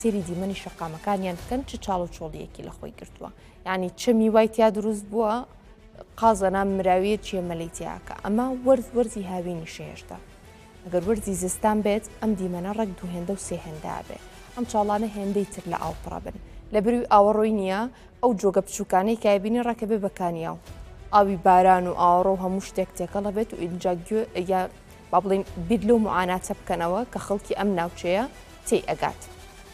سێری دیمەنی شەقامەکانیان بکەن چ چاڵ و چۆڵیەکی لە خۆی گرتووە، یعنی چه میوای تیا دروست بووە قازەنا مراویە چیە مەلەی تیاکە ئەمە وەرزی هاوینی شێشدا ئەگەر وەرزی زستان بێت ئەم دیمەنە ڕێک دوو هێندە و سێ هێندا بێ ئەم چاڵانە هێندەی تر لە ئاوپڕە بن لە بروی ئاوەڕۆی نییە ئەو جۆگە بچووکانەی کایبینی ڕەکە بێ بەکانیا و ئاوی باران و ئاوەڕۆ و هەموو شتێک تێکەڵە بێت و ئینجا یا با بڵێن بیر لەو معاناتە بکەنەوە کە خەڵکی ئەم ناوچەیە تێی ئەگات.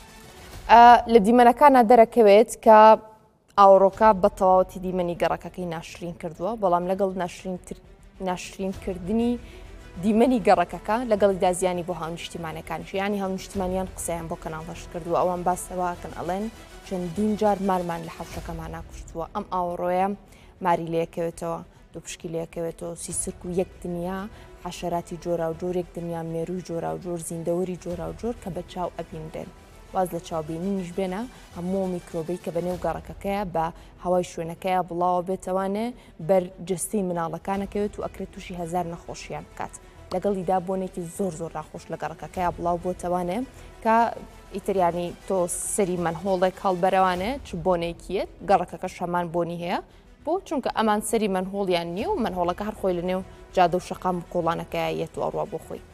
لە دیمەنەکانە دەرەکەوێت کە ئاوڕۆکە بە تەواوەتی دیمەنی گەڕەکەکەی ناشرین کردووە بەڵام لەگەڵ ناشرینکردنی دیمەنی گەڕەکەکە لەگەڵیدا زیانی بۆ هاونیشتیمانەکانیش ینی هاونیشتیمانیان قسەیان بۆ کەناڵەش کردووە ئەوان باسەواکەن ئەڵێن چەندین جار مارمان لە حەوشەکەمان ناکوشتووە ئەم ئاوەڕۆیە ماری لەیەکەوێتەوە دوو پشکی لەیەکەوێتەوە سیسک و یەک دنیا حەشەراتی جۆرا و جۆرێک دنیا مێرووی جۆرا و جۆر زیندەوەری جۆرا و جۆر کە بە چاو ئەبیندێن واز لە چاوبینینیش بێنە هەموو میکرۆبەی کە بەنێو گەڕەکەکەیە بە هەوای شوێنەکەیە بڵاوە بێتەوانێ بەرجستەی مناڵەکانەکەوێت و ئەکرێت تووشی هەزار نەخۆشیان بکات لەگەڵیدا بۆنێکی زۆر ناخۆش لە گەڕەکەکەیە بڵاو بۆتەوانێ کە ئیتریانی تۆ سەری منهۆڵێک هەڵبەرەوانێ چ بۆنێکیت گەڕەکەکە شەمان بۆنی هەیە بۆ چونکە ئەمان سەری منهۆڵیان نییە و منهۆڵەکە هەر خۆی لە نێو جادە و شەقام کۆڵانەکەیەت و ئەڕوا بۆ خۆی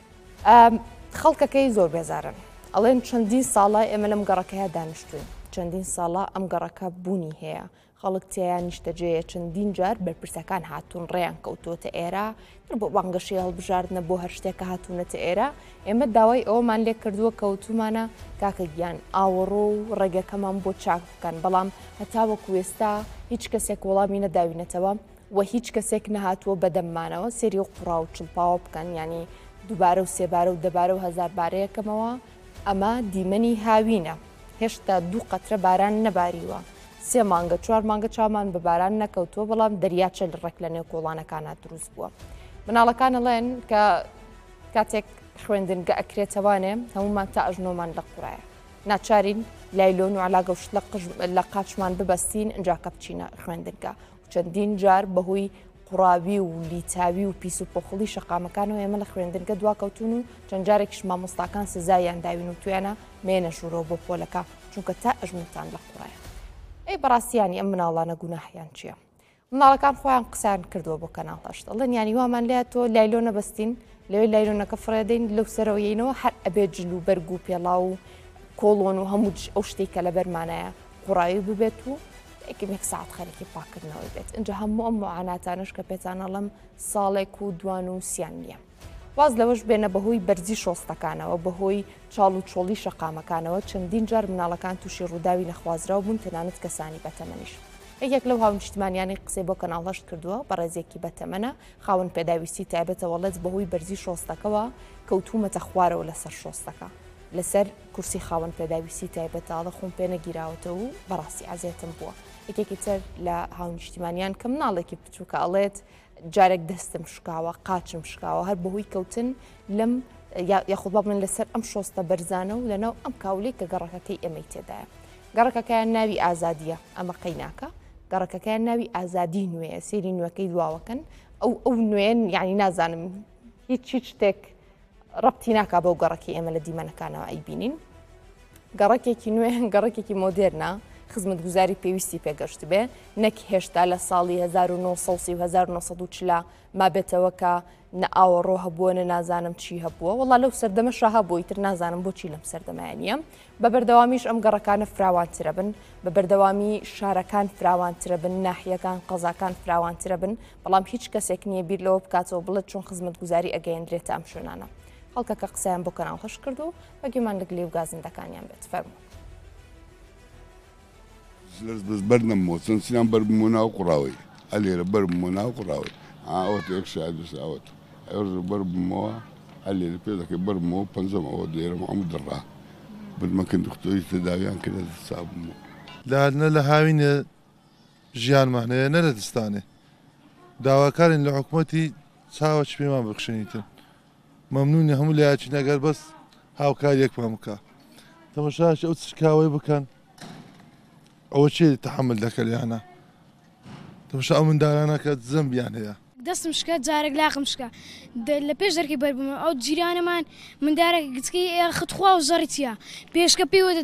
خەڵکەکەی زۆر بێزارن ئەڵێن چەندین ساڵە ئێمە لەم گەڕەکەیە دانیشتوین چەندین ساڵە ئەم گەڕەکە بوونی هەیە خەڵک تیان نیشتەجێیە چەندین جار بەرپرسەکان هاتوون ڕێیان کەوتۆتە ئێرە بۆ بانگەشی هەڵبژاردنە بۆ هەر شتێکە هاتوونەتە ئێرە ئێمە داوای ئەومان لێ کردووە کەوتومانە کاکە گیان ئاوەڕۆ و ڕێگەکەمان بۆ چاک بکەن بەڵام هەتاوەکو ئێستا هیچ کەسێک وەڵامی نەداوینەتەوە و هیچ کەسێک نەهاتووە بەدەممانەوە سێری و قوڕا و چڵپاوە بکەن ینی دووبارە و سێبارە و دەبارە و هەزار بارەیەکەمەوە ئەمە دیمەنی هاوینە هێشتا دوو قەترە باران نەباریوە سێ مانگە چوار مانگە چامان بە باران نەکەوتووە بەڵام دەریاچە ڕێک لە نێو کۆڵانەکانە دروست بووە مناڵەکان ئەڵێن کە کاتێک خوێندنگە ئەکرێتەوانێ هەمومان تا ئەژنۆمان لە قوڕایە ناچارین لایلۆن و علاگەشت لە قاچمان ببەستین ئەنجاکە بچینە خوێندنگە چەندین جار بەهۆی قوڕاوی و لیتاوی و پیس و پۆخڵی شەقامەکانەوە ئێمە لە خوێندنگە دواکەوتون و چەند جارێکیش مامۆستاکان سزایان داوین و تویانە مێنە ژوورەوە بۆ پۆلەکە چونکە تا ئەژنتان لە قوڕایە ئەی بەڕاستیانی ئەم مناڵانە گوناحیان چییە؟ مناڵەکان خۆیان قسان کردووە بۆ کەناڵ هەشت ئەڵێن ینی وامان لێ تۆ لایلۆ نەبەستین لەوێ لایلۆنەکە فڕێدەین لەو سەرەوەیینەوە هەر ئەبێ جل و بەرگ و پێڵاو و کۆڵۆن و هەموو ئەو شتێک کە لەبەر مانایە قوڕایی ببێت و یەک ساعت خەرێکی پاکردنەوەی بێت اینجا هەموو ئەم معاناتانش کە پێتانەڵم ساڵێک و دوان و سیان نییە واز لەوەش بێنە بەهۆی بەرزی شۆستەکانەوە بەهۆی چاڵ و چۆڵی شەقامەکانەوە چەندین جار مناڵەکان تووشی ڕووداوی نەخوازراو بوون تەنانەت کەسانی بەتەمەنیش یەکێک لەو هاونیشتمانیانی قسەی بۆ کەناڵەشت کردووە بە ڕێزێکی بەتەمەنە خاوەن پێداویستی تایبەتەوەڵێت بەهۆی بەرزی شۆستەکەەوە کەوتومەتە خوارەوە لەسەر شۆستەکە لەسەر کورسی خاوەن پێداویستی تایبەتاڵە خۆم پێ نەگیراوەتەوە و بەڕاستی ئازێتم بووە یەکێکی تر لە هاونیشتیمانیان کە مناڵێکی بچووکە ئەڵێت جارێک دەستم شکاوە قاچم شکاوە هەر بەهۆی کەوتن لەم یاخود بڵێن لەسەر ئەم شۆستە بەرزانە و لەناو ئەم کاولەی کە گەڕەکەکەی ئەمەی تێدایە گەڕەکەکەیان ناوی ئازادیە ئەمە قەیناکە گەڕەکەکەیان ناوی ئازادی نوێیە سێری نوێەکەی دواوەکەن ئەو نوێن یعنی نازانم هیچ شتێک ڕەبتی ناکا بەو گەڕەکی ئێمە لە دیمەنەکانەوە ئەیبینین گەڕەکێکی نوێ گەڕەکێکی مۆدێرنا خزمەت گوزاری پێویستی پێگەشت بێ نەک هێشتا لە ساڵی 1940 ما بێتەوە کە نە ئاوەڕۆ هەبووە نە نازانم چی هەبووە وەڵا لەو سەردەمەشە هەبووی تر نازانم بۆچی لەم سەردەمایە نییە بە بەردەوامیش ئەم گەڕەکانە فراوانترە بن بە بەردەوامی شارەکان فراوانترە بن ناحیەکان قەزاکان فراوانترە بن بەڵام هیچ کەسێک نییە بیر لەوە بکاتەوە بڵێت چۆن خزمەت گوزاری ئەگەیەندرێتە ئەم شوێنانە خەڵکەکە قسەیان بۆ کەناڵ هەش کرد و بەگوێمان لەگلێ و گازندەکانیان بێت فەرموو بس برنم موسن سنان برمونا وقراوي علي برمونا وقراوي اوت يكشى بس اوت ارز برمو علي بيدك برمو بنزم او دير محمد الراه بد ما كنت اختي تداويان كذا صعب لا لهاوين ژیان مانەیە نەرەدستانێ داواکارین لە حکوومەتی چاوەچ پێمان بخشێنیتن مەمنونی هەموو لایەکی نەگەر بەس هاوکاریەکمان بکە تەماشاش ئەو چکاوەی بکەن ئەوە چێ تەحمل دەکەلیانە تەماشا ئەو منداڵانە کە زەمبیان هەیە دەستم شکە جارێک لاقم شکە لە پێش دەرکی بەربوومە ئەو جیرانەمان مندارێک گچکەی خەتخوا و زەڕیتیە پێشکە پێوە